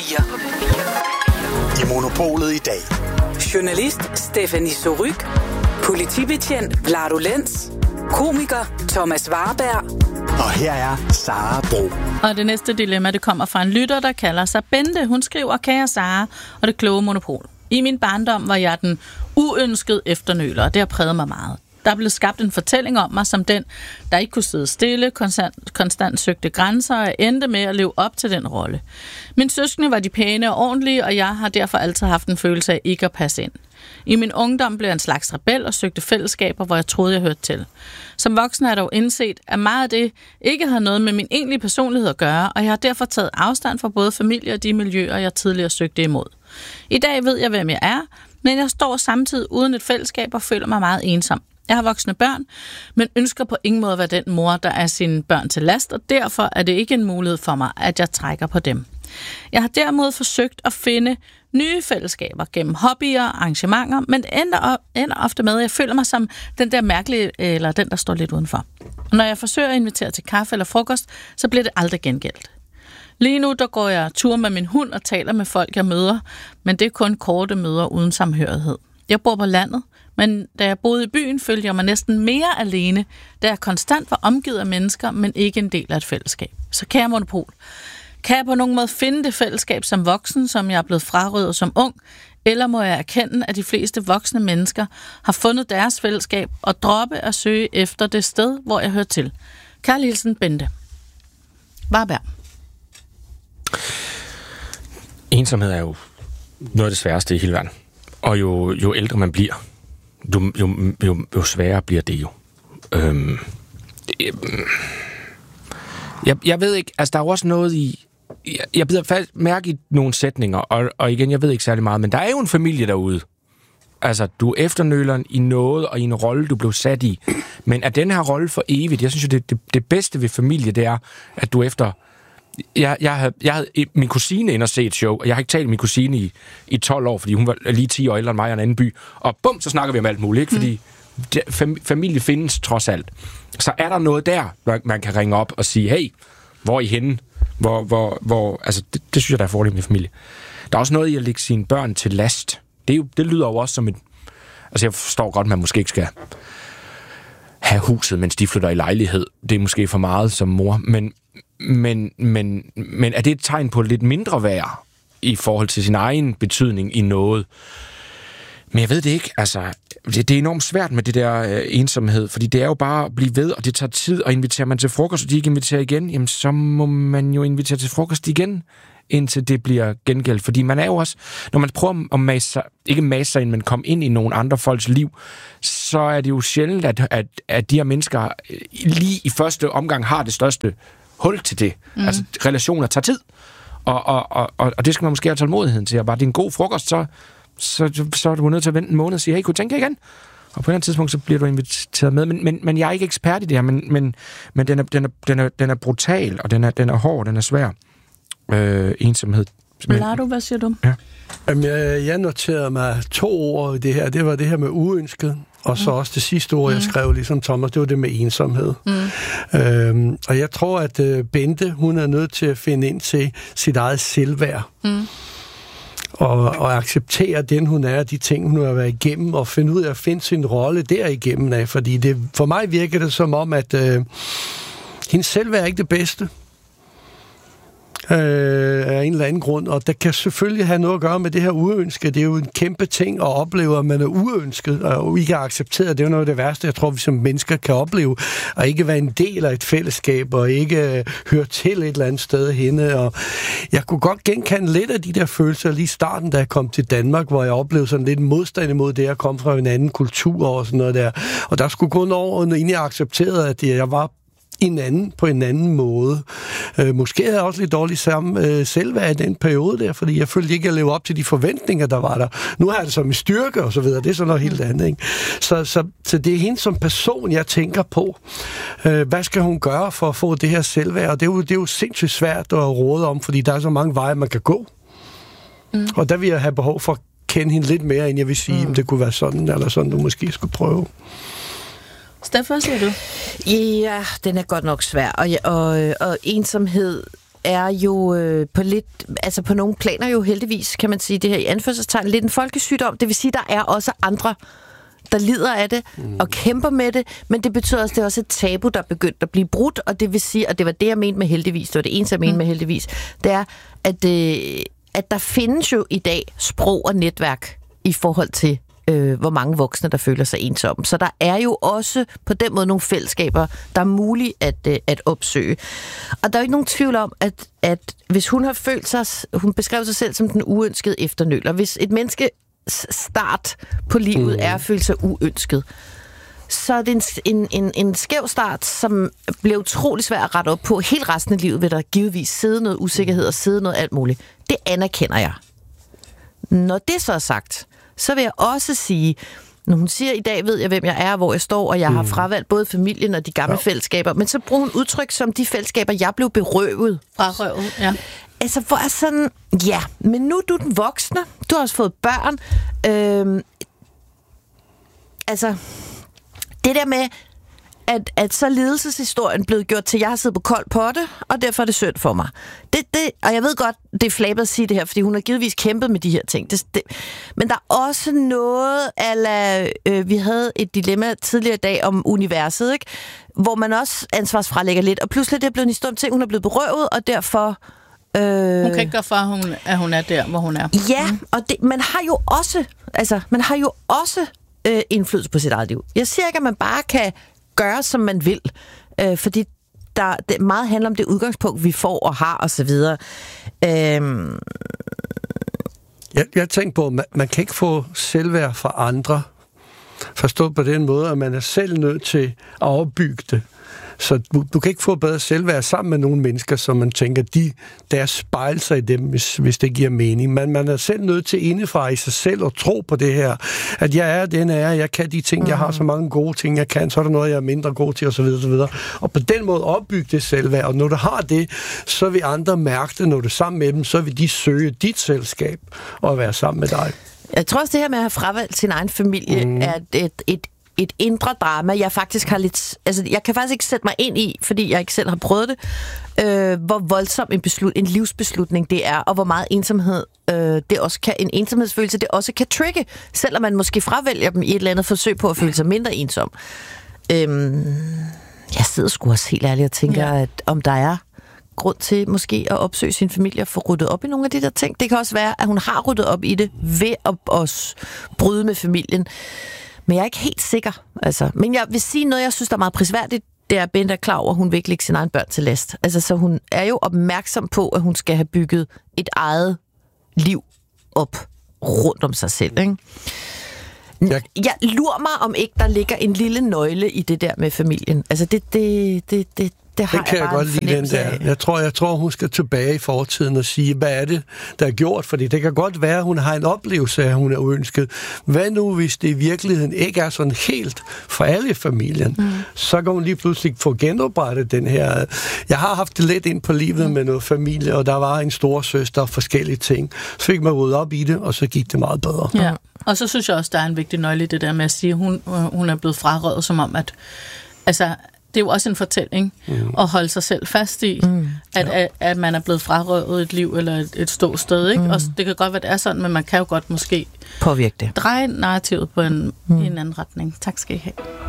4. I Monopolet i dag. Journalist Stephanie Surrugue. Politibetjent Vlado Lenz. Komiker Thomas Warberg. Og her er Sara Bro. Og det næste dilemma, det kommer fra en lytter, der kalder sig Bente. Hun skriver, kære Sara og det kloge Monopol. I min barndom var jeg den uønskede efternøler, og det har præget mig meget. Der blev skabt en fortælling om mig som den, der ikke kunne sidde stille, konstant søgte grænser og endte med at leve op til den rolle. Mine søskende var de pæne og ordentlige, og jeg har derfor altid haft en følelse af ikke at passe ind. I min ungdom blev jeg en slags rebel og søgte fællesskaber, hvor jeg troede, jeg hørte til. Som voksen har jeg dog indset, at meget af det ikke havde noget med min egentlige personlighed at gøre, og jeg har derfor taget afstand fra både familie og de miljøer, jeg tidligere søgte imod. I dag ved jeg, hvem jeg er, men jeg står samtidig uden et fællesskab og føler mig meget ensom. Jeg har voksne børn, men ønsker på ingen måde at være den mor, der er sine børn til last, og derfor er det ikke en mulighed for mig, at jeg trækker på dem. Jeg har derimod forsøgt at finde nye fællesskaber gennem hobbyer og arrangementer, men ender ofte med, at jeg føler mig som den der mærkelige, eller den, der står lidt udenfor. Og når jeg forsøger at invitere til kaffe eller frokost, så bliver det aldrig gengældt. Lige nu der går jeg tur med min hund og taler med folk, jeg møder, men det er kun korte møder uden samhørighed. Jeg bor på landet, men da jeg boede i byen, følte jeg mig næsten mere alene, da jeg konstant var omgivet af mennesker, men ikke en del af et fællesskab. Så kære Monopol, kan jeg på nogen måde finde det fællesskab som voksen, som jeg er blevet frarøvet som ung, eller må jeg erkende, at de fleste voksne mennesker har fundet deres fællesskab og droppe at søge efter det sted, hvor jeg hører til? Kærlig hilsen, Bente. Warberg. Ensomhed er jo noget af det sværeste i hele verden. Og jo ældre man bliver, jo sværere bliver det jo. Jeg ved ikke, altså der er jo også noget i... Jeg bider faktisk mærke i nogle sætninger, og igen, jeg ved ikke særlig meget, men der er jo en familie derude. Altså, du er efternøleren i noget, og i en rolle, du blev sat i. Men er den her rolle for evigt? Jeg synes jo, det bedste ved familie, det er, at du efter... Jeg havde min kusine ind og se et show, og jeg har ikke talt med min kusine i 12 år, fordi hun var lige 10 år ældre end mig i en anden by. Og bum, så snakker vi om alt muligt, ikke? Fordi familie findes trods alt. Så er der noget der, man kan ringe op og sige, hey, hvor er I henne? Altså, det synes jeg, der er fordel med familie. Der er også noget i at lægge sine børn til last. Det lyder jo også som et... Altså, jeg forstår godt, at man måske ikke skal have huset, mens de flytter i lejlighed. Det er måske for meget som mor, men er det et tegn på lidt mindre værd i forhold til sin egen betydning i noget? Men jeg ved det ikke. Altså, det er enormt svært med det der ensomhed, fordi det er jo bare at blive ved, og det tager tid, og inviterer man til frokost, og de ikke inviterer igen, jamen så må man jo invitere til frokost igen, indtil det bliver gengældt. Fordi man er jo også, når man prøver at mase sig ind, men komme ind i nogle andre folks liv, så er det jo sjældent, at de her mennesker lige i første omgang har det største hul til det. Altså, relationer tager tid, og det skal man måske have tålmodigheden til. Og bare det er en god frokost, så er du nødt til at vente en måned og sige, hey, kunne du tænke igen? Og på et andet tidspunkt, så bliver du inviteret med. Men jeg er ikke ekspert i det her, men den er brutal, og den er hård, den er svær. Ensomhed. Vlado, hvad siger du? Ja. Jamen, jeg noterede mig 2 ord i det her. Det var det her med uønsket, og så også det sidste ord, jeg skrev, ligesom Thomas, det var det med ensomhed. Og jeg tror, at Bente, hun er nødt til at finde ind til sit eget selvværd. Og acceptere den, hun er, de ting, hun har været igennem, og finde ud af at finde sin rolle derigennem af. Fordi for mig virker det som om, at hendes selvværd er ikke det bedste. Af en eller anden grund, og det kan selvfølgelig have noget at gøre med det her uønske. Det er jo en kæmpe ting at opleve, at man er uønsket, og ikke er accepteret. Det er jo noget af det værste, jeg tror, vi som mennesker kan opleve, at ikke være en del af et fællesskab, og ikke høre til et eller andet sted henne. Og jeg kunne godt genkende lidt af de der følelser lige i starten, da jeg kom til Danmark, hvor jeg oplevede sådan lidt modstand imod det, jeg kom fra en anden kultur og sådan noget der. Og der skulle kun over, inden jeg accepterede, at jeg var på en anden måde. Måske havde jeg også lidt dårligt selvværd i den periode der, fordi jeg følte ikke, at jeg levede op til de forventninger, der var der. Nu har jeg det som en styrke, og så videre. Det er sådan noget helt andet, ikke? Så det er hende som person, jeg tænker på. Hvad skal hun gøre for at få det her selvværd? Og det er jo sindssygt svært at råde om, fordi der er så mange veje, man kan gå. Og der vil jeg have behov for at kende hende lidt mere, end jeg vil sige, om det kunne være sådan, eller sådan, du måske skulle prøve. Steffen, hvad siger du? Ja, den er godt nok svær. Og ensomhed er jo på nogle planer jo heldigvis, kan man sige, det her i anførselstegn, lidt en folkesygdom. Det vil sige, der er også andre, der lider af det og kæmper med det, men det betyder også, det er også et tabu, der er begyndt at blive brudt, og det vil sige, og det var det, jeg mente med heldigvis, det var det eneste, jeg mente med heldigvis, det er, at der findes jo i dag sprog og netværk i forhold til, hvor mange voksne, der føler sig ensomme. Så der er jo også på den måde nogle fællesskaber, der er mulige at opsøge. Og der er jo ikke nogen tvivl om, at hvis hun har følt sig, hun beskrev sig selv som den uønskede efternøler. Hvis et menneske start på livet er at føle sig uønsket, så er det en skæv start, som bliver utrolig svær at rette op på. Helt resten af livet vil der givetvis sidde noget usikkerhed og sidde noget alt muligt. Det anerkender jeg. Når det så er sagt, så vil jeg også sige, når hun siger, i dag ved jeg, hvem jeg er, hvor jeg står, og jeg har fravalgt både familien og de gamle fællesskaber, men så bruger hun udtryk som de fællesskaber, jeg blev berøvet. Frarøvet, ja. Altså, hvor er sådan, ja, men nu er du den voksne, du har også fået børn. Altså, det der med, at så lidelseshistorien blevet gjort til, jeg har siddet på kold potte, og derfor er det synd for mig. Og jeg ved godt, det er flabet at sige det her, fordi hun har givetvis kæmpet med de her ting. Men der er også noget, vi havde et dilemma tidligere i dag om universet, ikke? Hvor man også ansvarsfralægger lidt, og pludselig det er blevet en historie om ting, hun er blevet berøvet, og derfor... Hun kan ikke gøre for, at hun er der, hvor hun er. Ja, og man har jo også indflydelse på sit eget liv. Jeg siger ikke, at man bare kan gøre, som man vil, fordi det meget handler om det udgangspunkt, vi får og har, og så videre. Jeg tænker på, at man kan ikke få selvværd fra andre. Forstået på den måde, at man er selv nødt til at opbygge det. Så du kan ikke få bedre selvværd sammen med nogle mennesker, som man tænker, der spejler sig i dem, hvis det giver mening. Men man er selv nødt til indefra i sig selv og tro på det her. At jeg er den er, jeg kan de ting, jeg har så mange gode ting, jeg kan, så er der noget, jeg er mindre god til, osv. osv. Og på den måde opbygge det selvværd. Og når du har det, så vil andre mærke det, når du er sammen med dem, så vil de søge dit selskab og være sammen med dig. Jeg tror også, det her med at have fravalgt sin egen familie er et indre drama, jeg faktisk har lidt... Altså, jeg kan faktisk ikke sætte mig ind i, fordi jeg ikke selv har prøvet det, hvor voldsom en livsbeslutning det er, og hvor meget ensomhed det også kan, en ensomhedsfølelse det også kan trigge, selvom man måske fravælger dem i et eller andet forsøg på at føle sig mindre ensom. Jeg sidder sgu også helt ærligt og tænker, at om der er grund til måske at opsøge sin familie og få ryddet op i nogle af de der ting. Det kan også være, at hun har ryddet op i det ved at bryde med familien. Men jeg er ikke helt sikker. Altså. Men jeg vil sige noget, jeg synes, der er meget prisværdigt. Det er, at Bente er klar over, at hun vil ikke lægge sine egne børn til last. Altså, så hun er jo opmærksom på, at hun skal have bygget et eget liv op rundt om sig selv. Ikke? Jeg lurer mig, om ikke der ligger en lille nøgle i det der med familien. Altså, det har kan jeg godt lide, den der. Jeg tror, hun skal tilbage i fortiden og sige, hvad er det, der er gjort? Fordi det kan godt være, at hun har en oplevelse af, at hun er uønsket. Hvad nu, hvis det i virkeligheden ikke er sådan helt for alle i familien? Så kan hun lige pludselig få genoprettet den her... Jeg har haft det lidt ind på livet med noget familie, og der var en stor søster og forskellige ting. Så fik man ryddet op i det, og så gik det meget bedre. Ja, og så synes jeg også, der er en vigtig nøgle i det der med at sige, at hun er blevet frarøvet, som om at... Altså, det er jo også en fortælling at holde sig selv fast i, at man er blevet frarøvet et liv eller et ståsted, ikke? Og det kan godt være, det er sådan, men man kan jo godt måske påvirke det. Dreje narrativet på en anden retning. Tak skal I have.